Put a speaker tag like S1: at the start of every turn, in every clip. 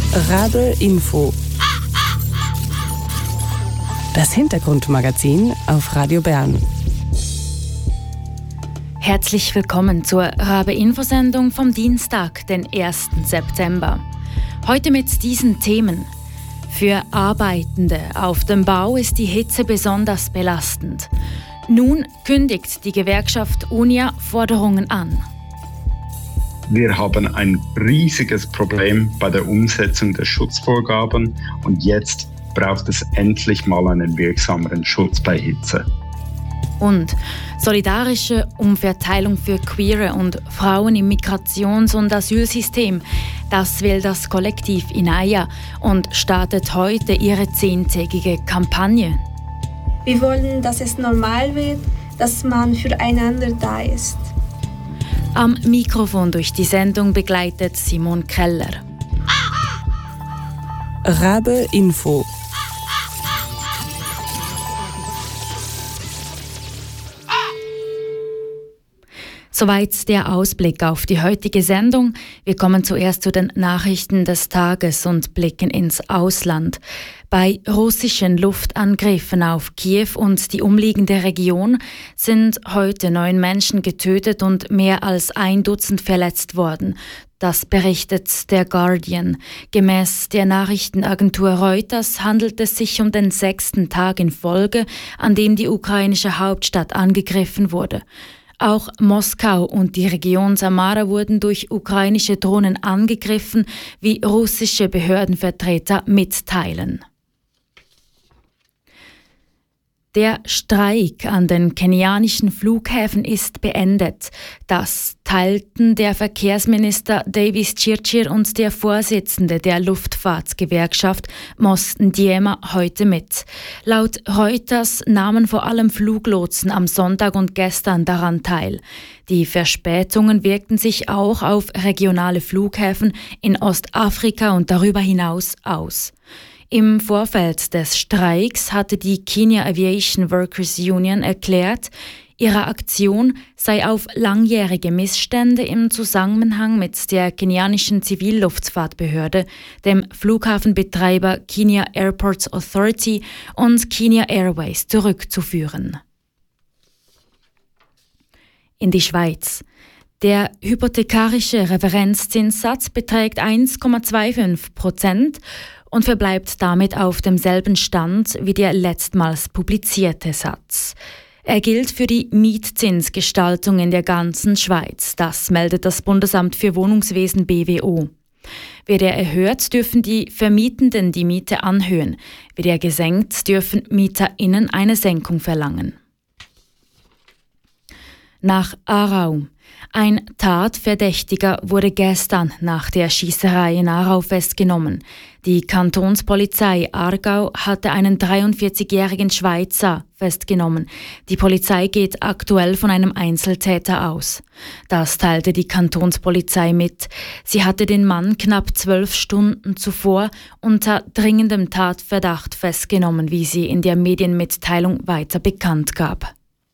S1: Rabe Info. Das Hintergrundmagazin auf Radio Bern.
S2: Herzlich willkommen zur Rabe-Info-Sendung vom Dienstag, den 1. September. Heute mit diesen Themen. Für Arbeitende auf dem Bau ist die Hitze besonders belastend. Nun kündigt die Gewerkschaft UNIA Forderungen an.
S3: Wir haben ein riesiges Problem bei der Umsetzung der Schutzvorgaben und jetzt braucht es endlich mal einen wirksameren Schutz bei Hitze.
S2: Und solidarische Umverteilung für Queere und Frauen im Migrations- und Asylsystem. Das will das Kollektiv Inaya und startet heute ihre 10-tägige Kampagne.
S4: Wir wollen, dass es normal wird, dass man füreinander da ist.
S2: Am Mikrofon durch die Sendung begleitet Simon Keller.
S1: Rabe Info.
S2: Soweit der Ausblick auf die heutige Sendung. Wir kommen zuerst zu den Nachrichten des Tages und blicken ins Ausland. Bei russischen Luftangriffen auf Kiew und die umliegende Region sind heute 9 Menschen getötet und mehr als 1 Dutzend verletzt worden. Das berichtet der Guardian. Gemäß der Nachrichtenagentur Reuters handelt es sich um den 6. Tag in Folge, an dem die ukrainische Hauptstadt angegriffen wurde. Auch Moskau und die Region Samara wurden durch ukrainische Drohnen angegriffen, wie russische Behördenvertreter mitteilen. Der Streik an den kenianischen Flughäfen ist beendet. Das teilten der Verkehrsminister Davis Chirchir und der Vorsitzende der Luftfahrtgewerkschaft Mos Ndiema heute mit. Laut Reuters nahmen vor allem Fluglotsen am Sonntag und gestern daran teil. Die Verspätungen wirkten sich auch auf regionale Flughäfen in Ostafrika und darüber hinaus aus. Im Vorfeld des Streiks hatte die Kenya Aviation Workers Union erklärt, ihre Aktion sei auf langjährige Missstände im Zusammenhang mit der kenianischen Zivilluftfahrtbehörde, dem Flughafenbetreiber Kenya Airports Authority und Kenya Airways zurückzuführen. In die Schweiz. Der hypothekarische Referenzzinssatz beträgt 1,25% und verbleibt damit auf demselben Stand wie der letztmals publizierte Satz. Er gilt für die Mietzinsgestaltung in der ganzen Schweiz. Das meldet das Bundesamt für Wohnungswesen BWO. Wird er erhöht, dürfen die Vermietenden die Miete anhöhen. Wird er gesenkt, dürfen MieterInnen eine Senkung verlangen. Nach Aarau. Ein Tatverdächtiger wurde gestern nach der Schiesserei in Aarau festgenommen. Die Kantonspolizei Aargau hatte einen 43-jährigen Schweizer festgenommen. Die Polizei geht aktuell von einem Einzeltäter aus. Das teilte die Kantonspolizei mit. Sie hatte den Mann knapp 12 Stunden zuvor unter dringendem Tatverdacht festgenommen, wie sie in der Medienmitteilung weiter bekannt gab.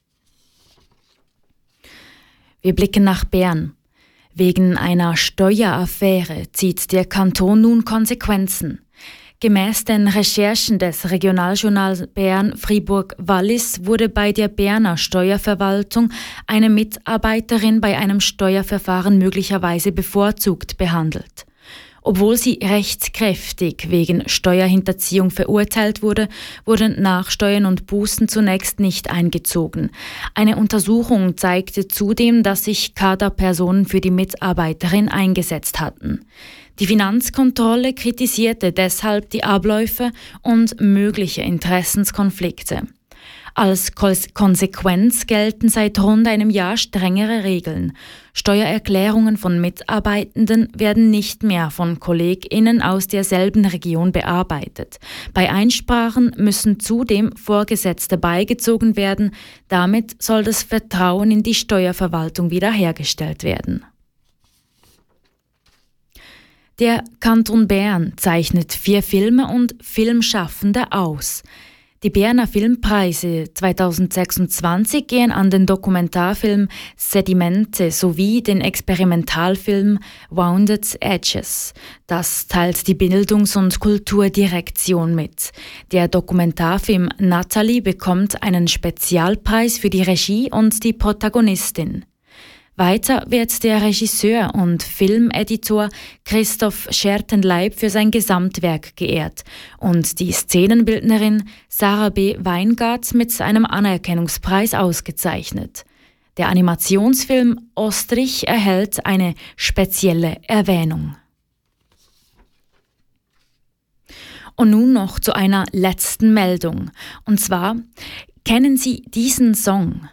S2: Wir blicken nach Bern. Wegen einer Steueraffäre zieht der Kanton nun Konsequenzen. Gemäß den Recherchen des Regionaljournals Bern Fribourg-Wallis wurde bei der Berner Steuerverwaltung eine Mitarbeiterin bei einem Steuerverfahren möglicherweise bevorzugt behandelt. Obwohl sie rechtskräftig wegen Steuerhinterziehung verurteilt wurde, wurden Nachsteuern und Bußen zunächst nicht eingezogen. Eine Untersuchung zeigte zudem, dass sich Kaderpersonen für die Mitarbeiterin eingesetzt hatten. Die Finanzkontrolle kritisierte deshalb die Abläufe und mögliche Interessenskonflikte. Als Konsequenz gelten seit rund einem Jahr strengere Regeln. Steuererklärungen von Mitarbeitenden werden nicht mehr von KollegInnen aus derselben Region bearbeitet. Bei Einsprachen müssen zudem Vorgesetzte beigezogen werden. Damit soll das Vertrauen in die Steuerverwaltung wiederhergestellt werden. Der Kanton Bern zeichnet 4 Filme und Filmschaffende aus. Die Berner Filmpreise 2026 gehen an den Dokumentarfilm Sedimente sowie den Experimentalfilm Wounded Edges. Das teilt die Bildungs- und Kulturdirektion mit. Der Dokumentarfilm Natalie bekommt einen Spezialpreis für die Regie und die Protagonistin. Weiter wird der Regisseur und Filmeditor Christoph Schertenleib für sein Gesamtwerk geehrt und die Szenenbildnerin Sarah B. Weingart mit einem Anerkennungspreis ausgezeichnet. Der Animationsfilm Ostrich erhält eine spezielle Erwähnung. Und nun noch zu einer letzten Meldung. Und zwar, kennen Sie diesen Song?